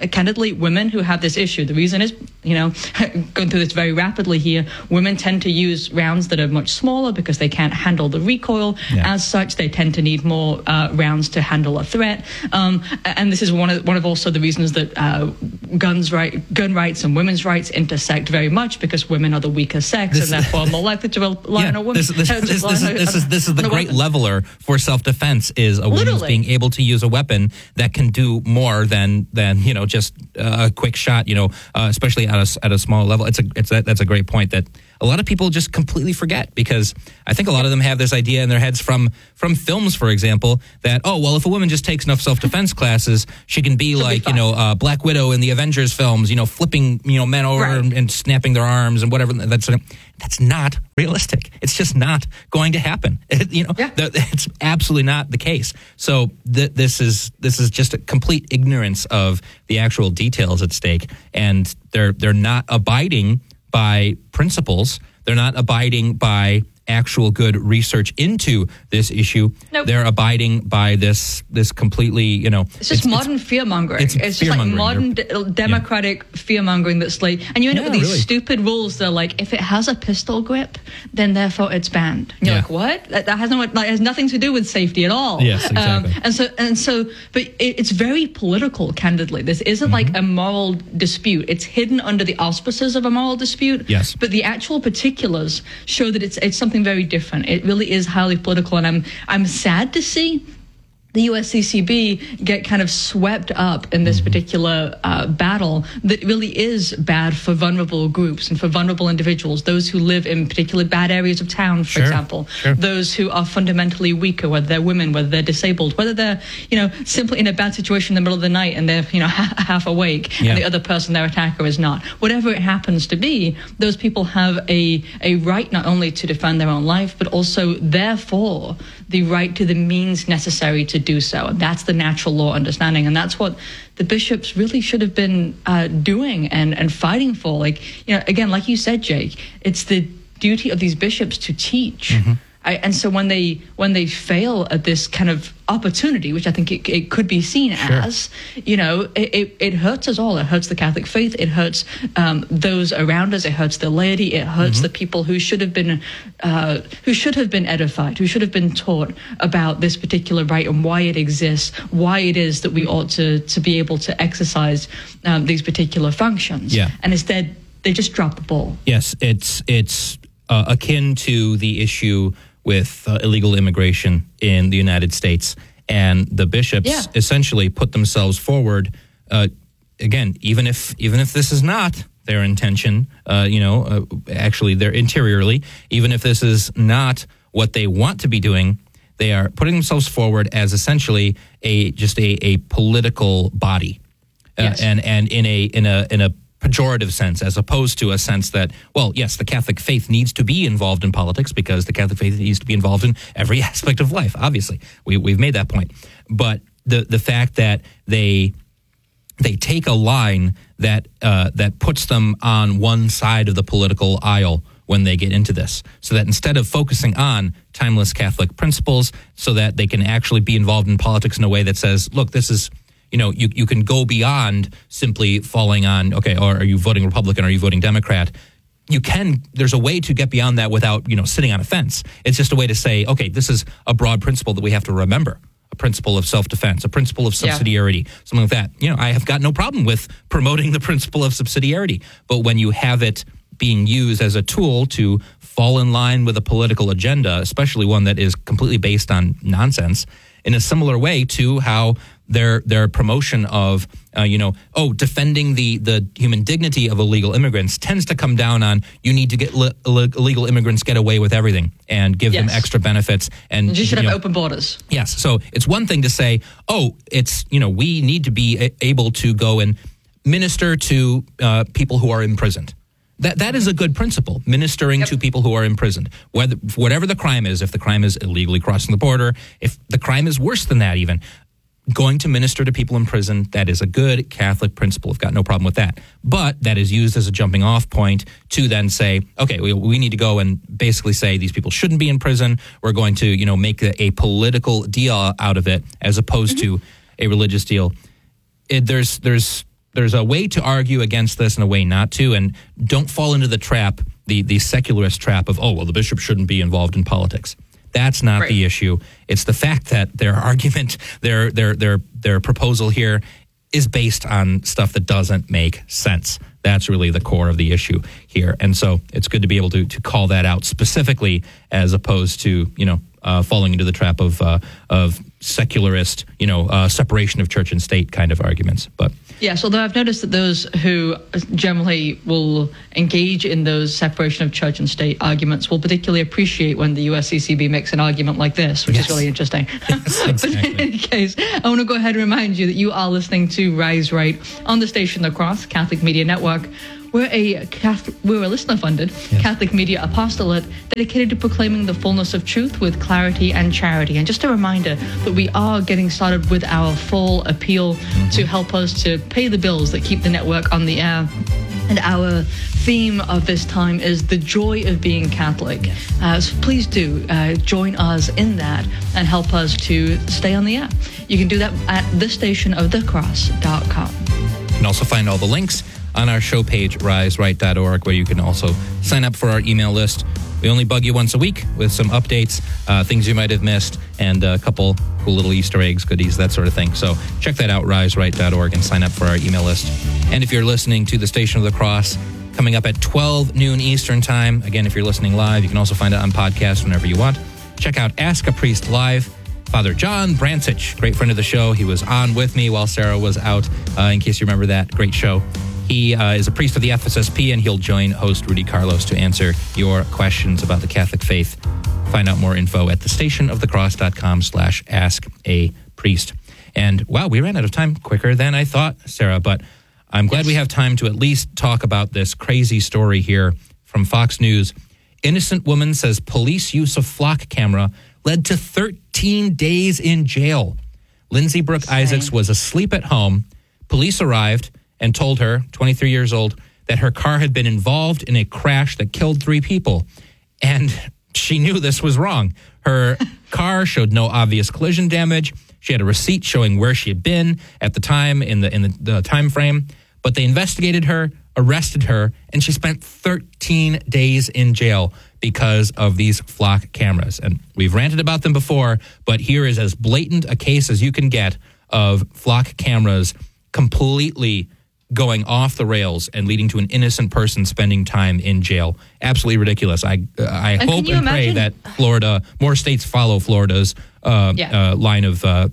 uh, candidly, women who have this issue, the reason is, you know, going through this very rapidly here, women tend to use rounds that are much smaller because they can't handle the recoil. Yeah. As such, they tend to need more uh, rounds to handle a threat. Um, and this is one of one of also the reasons that uh, guns right, gun rights and women's rights intersect very much, because women are the weaker sex This- and therefore more likely to rely Yeah, on a woman. this, this, uh, to this, rely this, on is, a- this is this is the on a great weapon. leveler for self-defense, is a woman's Literally. being able to use a weapon that can do more than than you know just uh, a quick shot. You know, uh, especially at a at a small level. It's a it's a, that's a great point that a lot of people just completely forget, because I think a lot of them have this idea in their heads from from films, for example, that, oh, well, if a woman just takes enough self-defense classes, she can be She'll be like, you fine. know, uh, Black Widow in the Avengers films, you know, flipping, you know, men over Right. and, and snapping their arms and whatever. That's that's not realistic. It's just not going to happen. It, you know, Yeah. the, it's absolutely not the case. So th- this is this is just a complete ignorance of the actual details at stake, and they're they're not abiding by principles. They're not abiding by actual good research into this issue. Nope. They're abiding by this this completely, you know, It's just modern fear mongering. it's It's, just like fear-mongering. modern They're- de- democratic fear mongering that's like, and you end Yeah, up with these really. stupid rules that are like, if it has a pistol grip, then therefore it's banned. And you're Yeah. like, what? That, that has no, like, has nothing to do with safety at all. Yes, exactly. Um, and so, and so, but it, it's very political. Candidly, this isn't like Mm-hmm. a moral dispute. It's hidden under the auspices of a moral dispute. Yes. But the actual particulars show that it's it's something very different. It really is highly political, and I'm I'm sad to see the U S C C B get kind of swept up in this particular uh, battle that really is bad for vulnerable groups and for vulnerable individuals, those who live in particularly bad areas of town, for Sure, example, sure. those who are fundamentally weaker, whether they're women, whether they're disabled, whether they're, you know, simply in a bad situation in the middle of the night and they're, you know, half awake Yeah. and the other person, their attacker, is not. Whatever it happens to be, those people have a, a right not only to defend their own life, but also, therefore, the right to the means necessary to do so. And that's the natural law understanding. And that's what the bishops really should have been uh, doing and, and fighting for. Like, you know, again, like you said, Jake, it's the duty of these bishops to teach. Mm-hmm. I, and so when they when they fail at this kind of opportunity, which I think it, it could be seen Sure. as, you know, it, it, it hurts us all. It hurts the Catholic faith. It hurts um, those around us. It hurts the laity. It hurts Mm-hmm. the people who should have been uh, who should have been edified, who should have been taught about this particular right and why it exists, why it is that we ought to to be able to exercise um, these particular functions. Yeah. And instead, they just drop the ball. Yes, it's it's uh, akin to the issue with uh, illegal immigration in the United States, and the bishops Yeah. essentially put themselves forward. Uh, again, even if even if this is not their intention, uh, you know, uh, actually, they're interiorly, even if this is not what they want to be doing, they are putting themselves forward as essentially a just a, a political body, uh, Yes. and and in a in a in a pejorative sense, as opposed to a sense that, well, yes, the Catholic faith needs to be involved in politics because the Catholic faith needs to be involved in every aspect of life. Obviously, we, we've made that point. But the the fact that they they take a line that uh, that puts them on one side of the political aisle when they get into this, so that instead of focusing on timeless Catholic principles, so that they can actually be involved in politics in a way that says, look, this is, you know, you, you can go beyond simply falling on, okay, or are you voting Republican, or are you voting Democrat? You can, there's a way to get beyond that without, you know, sitting on a fence. It's just a way to say, okay, this is a broad principle that we have to remember. A principle of self-defense, a principle of Yeah. subsidiarity, something like that. You know, I have got no problem with promoting the principle of subsidiarity, but when you have it being used as a tool to fall in line with a political agenda, especially one that is completely based on nonsense, in a similar way to how their their promotion of, uh, you know, oh, defending the, the human dignity of illegal immigrants tends to come down on, you need to get li- illegal immigrants get away with everything and give them Yes. extra benefits. And You should you have know, open borders. Yes. So it's one thing to say, oh, it's, you know, we need to be a- able to go and minister to uh, people who are imprisoned. That That is a good principle, ministering Yep. to people who are imprisoned. Whether, whatever the crime is, if the crime is illegally crossing the border, if the crime is worse than that even, going to minister to people in prison, that is a good Catholic principle. I've got no problem with that. But that is used as a jumping off point to then say, okay, we, we need to go and basically say these people shouldn't be in prison. We're going to, you know, make a, a political deal out of it as opposed Mm-hmm. to a religious deal. It, there's there's there's a way to argue against this and a way not to, and don't fall into the trap, the the secularist trap of, oh, well, the bishop shouldn't be involved in politics. That's not right. the issue. It's the fact that their argument, their their their their proposal here is based on stuff that doesn't make sense. That's really the core of the issue here. And so it's good to be able to to call that out specifically, as opposed to, you know, uh, falling into the trap of uh, of secularist, you know, uh, separation of church and state kind of arguments. But yes, although I've noticed that those who generally will engage in those separation of church and state arguments will particularly appreciate when the U S C C B makes an argument like this, which yes. is really interesting. Yes, exactly. But in any case, I want to go ahead and remind you that you are listening to Rise Right on the station The Cross, Catholic Media Network. We're a Catholic, we're a listener-funded yes. Catholic media apostolate dedicated to proclaiming the fullness of truth with clarity and charity. And just a reminder that we are getting started with our full appeal mm-hmm. to help us to pay the bills that keep the network on the air. And our theme of this time is the joy of being Catholic. Yes. Uh, so please do uh, join us in that and help us to stay on the air. You can do that at the station of the cross dot com. You can also find all the links on our show page, rise right dot org, where you can also sign up for our email list. We only bug you once a week with some updates, uh, things you might have missed, and a couple cool little Easter eggs, goodies, that sort of thing. So check that out, rise right dot org, and sign up for our email list. And if you're listening to the Station of the Cross, coming up at twelve noon Eastern Time, again, if you're listening live, you can also find it on podcast whenever you want. Check out Ask a Priest Live. Father John Brancich, great friend of the show. He was on with me while Sarah was out, uh, in case you remember that. Great show. He uh, is a priest of the F S S P, and he'll join host Rudy Carlos to answer your questions about the Catholic faith. Find out more info at the station of the cross dot com slash ask a priest. And wow, we ran out of time quicker than I thought, Sarah, but I'm glad yes. we have time to at least talk about this crazy story here from Fox News. Innocent woman says police use of flock camera led to thirteen days in jail. Lindsay Brooke Same. Isaacs was asleep at home. Police arrived and told her, twenty-three years old, that her car had been involved in a crash that killed three people. And she knew this was wrong. Her car showed no obvious collision damage. She had a receipt showing where she had been at the time in the in the, the time frame. But they investigated her, arrested her, and she spent thirteen days in jail because of these flock cameras. And we've ranted about them before, but here is as blatant a case as you can get of flock cameras completely going off the rails and leading to an innocent person spending time in jail. Absolutely ridiculous. I uh, I and hope and pray that Florida, more states follow Florida's uh, yeah. uh, line of uh,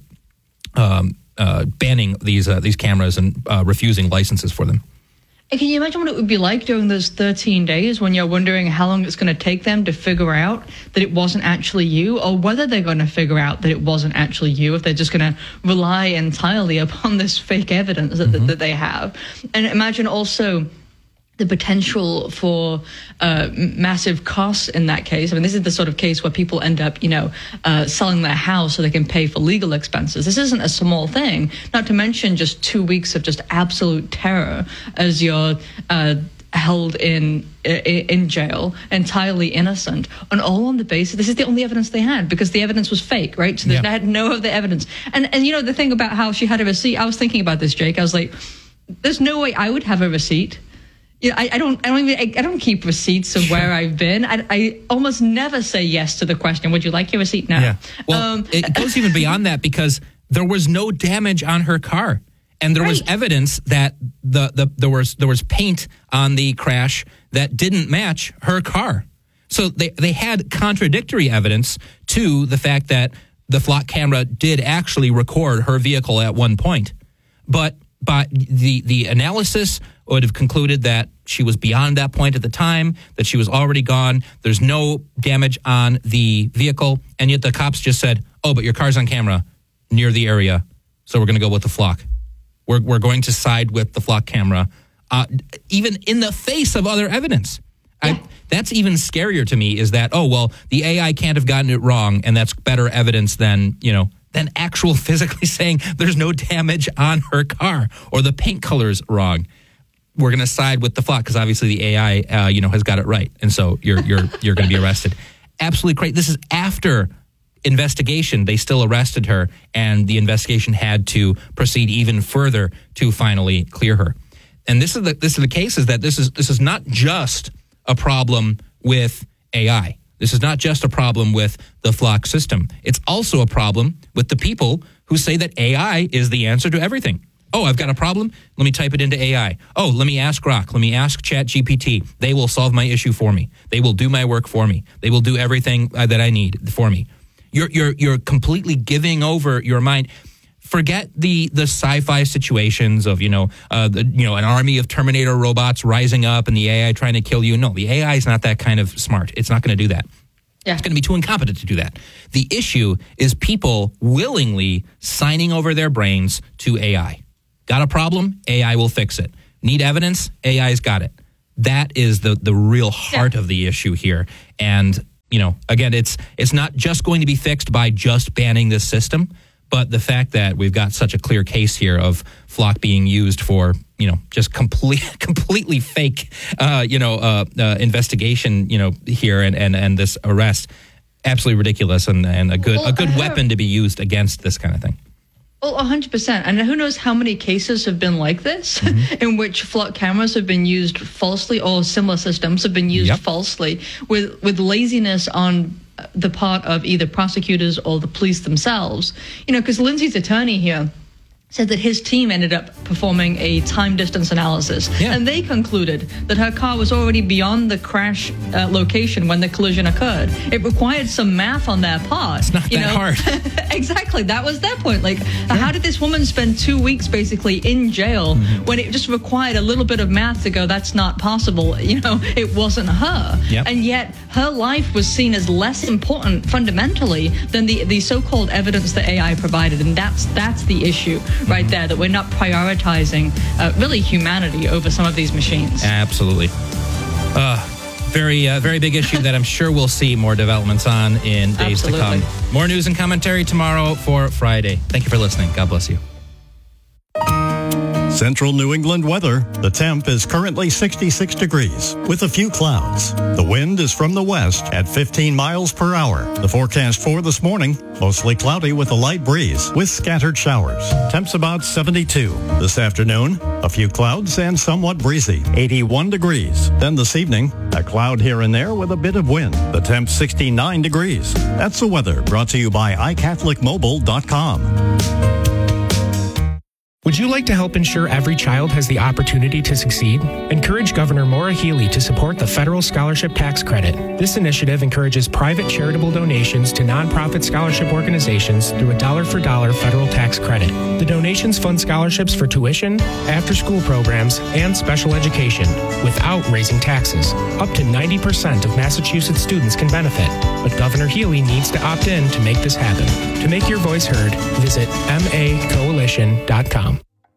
um, uh, banning these uh, these cameras and uh, refusing licenses for them. And can you imagine what it would be like during those thirteen days when you're wondering how long it's going to take them to figure out that it wasn't actually you, or whether they're going to figure out that it wasn't actually you, if they're just going to rely entirely upon this fake evidence that, mm-hmm. that, that they have. And imagine also the potential for uh, massive costs in that case. I mean, this is the sort of case where people end up, you know, uh, selling their house so they can pay for legal expenses. This isn't a small thing, not to mention just two weeks of just absolute terror as you're uh, held in in jail, entirely innocent, and all on the basis, this is the only evidence they had, because the evidence was fake, right? So they yeah. had no other evidence. And, and, you know, the thing about how she had a receipt, I was thinking about this, Jake. I was like, there's no way I would have a receipt. Yeah, I, I don't. I don't even. I, I don't keep receipts of sure. where I've been. I, I almost never say yes to the question. Would you like your receipt now? Yeah. Well, um, it goes even beyond that, because there was no damage on her car, and there right. was evidence that the, the there was there was paint on the crash that didn't match her car. So they they had contradictory evidence to the fact that the flock camera did actually record her vehicle at one point, but but the the analysis would have concluded that she was beyond that point at the time, that she was already gone. There's no damage on the vehicle. And yet the cops just said, oh, but your car's on camera near the area, so we're going to go with the flock. We're we're going to side with the flock camera, uh, even in the face of other evidence. Yeah. I, that's even scarier to me, is that, oh, well, the A I can't have gotten it wrong, and that's better evidence than, you know, than actual physically saying there's no damage on her car or the paint color's wrong. We're going to side with the flock because obviously the A I, uh, you know, has got it right, and so you're you're you're going to be arrested. Absolutely great. This is after investigation, they still arrested her, and the investigation had to proceed even further to finally clear her. And this is the this is the case is that this is this is not just a problem with A I. This is not just a problem with the Flock system. It's also a problem with the people who say that A I is the answer to everything. Oh, I've got a problem. Let me type it into A I. Oh, let me ask Grok. Let me ask ChatGPT. They will solve my issue for me. They will do my work for me. They will do everything uh, that I need for me. You're you're you're completely giving over your mind. Forget the the sci-fi situations of, you know, uh, the, you know, an army of Terminator robots rising up and the A I trying to kill you. No, the A I is not that kind of smart. It's not going to do that. Yeah. It's going to be too incompetent to do that. The issue is people willingly signing over their brains to A I. Got a problem? A I will fix it. Need evidence? A I's got it. That is the the real heart yeah. of the issue here. And, you know, again, it's it's not just going to be fixed by just banning this system. But the fact that we've got such a clear case here of Flock being used for, you know, just complete, completely fake, uh, you know, uh, uh, investigation, you know, here and, and, and this arrest, absolutely ridiculous and, and a good well, a good weapon to be used against this kind of thing. Well, one hundred percent. And who knows how many cases have been like this, mm-hmm. in which Flock cameras have been used falsely or similar systems have been used yep. falsely with, with laziness on the part of either prosecutors or the police themselves. You know, because Lindsay's attorney here said that his team ended up performing a time distance analysis. Yeah. And they concluded that her car was already beyond the crash uh, location when the collision occurred. It required some math on their part. It's not you that know? hard. Exactly. That was their point. Like, yeah. how did this woman spend two weeks basically in jail mm-hmm. when it just required a little bit of math to go, that's not possible. You know, it wasn't her. Yep. And yet her life was seen as less important fundamentally than the, the so-called evidence that A I provided. And that's, that's the issue. Right there, that we're not prioritizing uh, really humanity over some of these machines. Absolutely. Uh, very, uh, very big issue that I'm sure we'll see more developments on in days Absolutely. to come. More news and commentary tomorrow for Friday. Thank you for listening. God bless you. Central New England weather. The temp is currently sixty-six degrees with a few clouds. The wind is from the west at fifteen miles per hour. The forecast for this morning, mostly cloudy with a light breeze with scattered showers. Temps about seventy-two. This afternoon, a few clouds and somewhat breezy, eighty-one degrees. Then this evening, a cloud here and there with a bit of wind. The temp sixty-nine degrees. That's the weather brought to you by i catholic mobile dot com. Would you like to help ensure every child has the opportunity to succeed? Encourage Governor Maura Healey to support the Federal Scholarship Tax Credit. This initiative encourages private charitable donations to nonprofit scholarship organizations through a dollar-for-dollar federal tax credit. The donations fund scholarships for tuition, after-school programs, and special education without raising taxes. Up to ninety percent of Massachusetts students can benefit, but Governor Healey needs to opt in to make this happen. To make your voice heard, visit m a coalition dot com.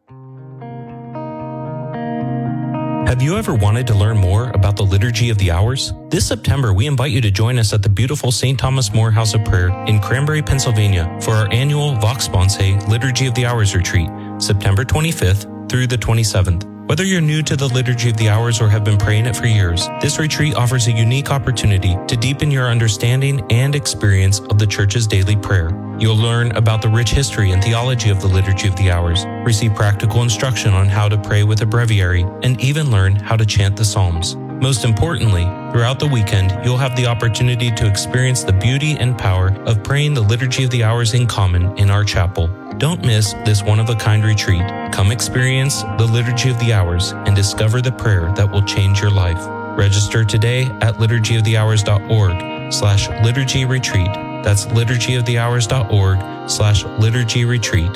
Have you ever wanted to learn more about the Liturgy of the Hours? This September, we invite you to join us at the beautiful Saint Thomas More House of Prayer in Cranberry, Pennsylvania for our annual Vox Sponsae Liturgy of the Hours retreat, September twenty-fifth through the twenty-seventh. Whether you're new to the Liturgy of the Hours or have been praying it for years, this retreat offers a unique opportunity to deepen your understanding and experience of the Church's daily prayer. You'll learn about the rich history and theology of the Liturgy of the Hours, receive practical instruction on how to pray with a breviary, and even learn how to chant the Psalms. Most importantly, throughout the weekend, you'll have the opportunity to experience the beauty and power of praying the Liturgy of the Hours in common in our chapel. Don't miss this one-of-a-kind retreat. Come experience the Liturgy of the Hours and discover the prayer that will change your life. Register today at liturgy of the hours dot org slash liturgy retreat. That's liturgy of the hours dot org slash liturgy retreat.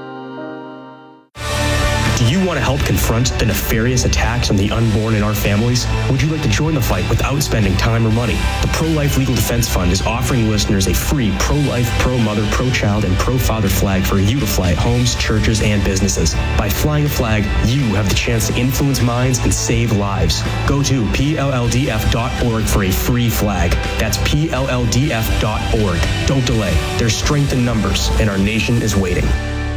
Do you want to help confront the nefarious attacks on the unborn in our families? Would you like to join the fight without spending time or money? The Pro-Life Legal Defense Fund is offering listeners a free pro-life, pro-mother, pro-child, and pro-father flag for you to fly at homes, churches, and businesses. By flying a flag, you have the chance to influence minds and save lives. Go to P L L D F dot org for a free flag. That's P L L D F dot org. Don't delay. There's strength in numbers, and our nation is waiting.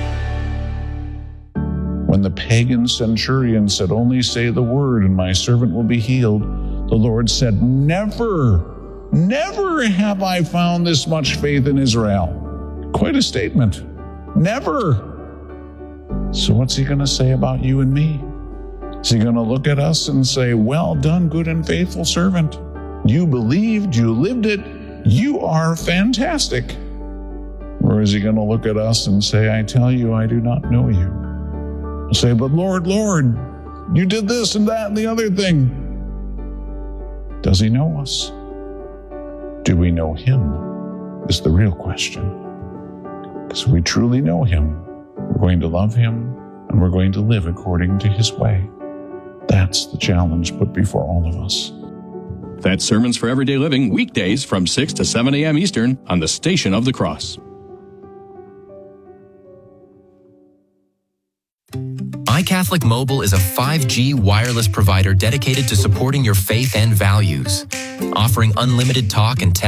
When the pagan centurion said, "Only say the word and my servant will be healed," the Lord said, "Never." Never have I found this much faith in Israel. Quite a statement. Never. So what's he going to say about you and me? Is he going to look at us and say, well done, good and faithful servant. You believed, you lived it, you are fantastic. Or is he going to look at us and say, I tell you, I do not know you? He'll say, but Lord, Lord, you did this and that and the other thing. Does he know us? Do we know him? Is the real question. Because if we truly know him, we're going to love him and we're going to live according to his way. That's the challenge put before all of us. That's Sermons for Everyday Living, weekdays from six to seven a.m. Eastern on the Station of the Cross. iCatholic Mobile is a five G wireless provider dedicated to supporting your faith and values, offering unlimited talk and text